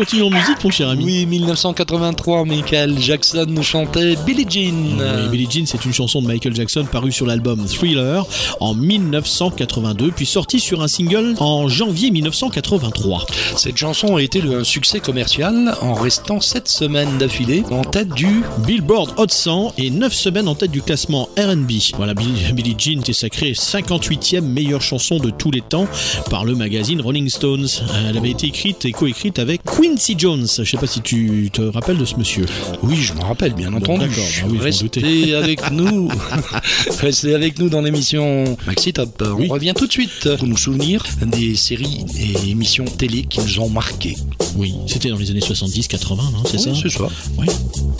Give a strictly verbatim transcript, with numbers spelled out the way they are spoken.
continue en musique, mon cher ami. Oui, dix-neuf cent quatre-vingt-trois, Michael Jackson chantait Billie Jean. Oui, Billie Jean, c'est une chanson de Michael Jackson parue sur l'album Thriller en dix-neuf cent quatre-vingt-deux, puis sortie sur un single en janvier dix-neuf cent quatre-vingt-trois. Cette chanson a été un succès commercial en restant sept semaines d'affilée en tête du Billboard Hot cent et neuf semaines en tête du classement R and B. Voilà, Billie Jean était sacrée cinquante-huitième meilleure chanson de tous les temps par le magazine Rolling Stones. Elle avait été écrite et coécrite avec Quincy Jones. Je sais pas si tu te rappelles de ce monsieur. Oui, je m'en rappelle, bien entendu. Bon, d'accord, bah oui, restez avec nous. Restez avec nous dans l'émission Maxi Top. Oui. On revient tout de suite pour nous souvenir des séries et émissions télé qui nous ont marqués. Oui, c'était dans les années soixante-dix quatre-vingts, non, c'est Oui, ça c'est ça. Oui.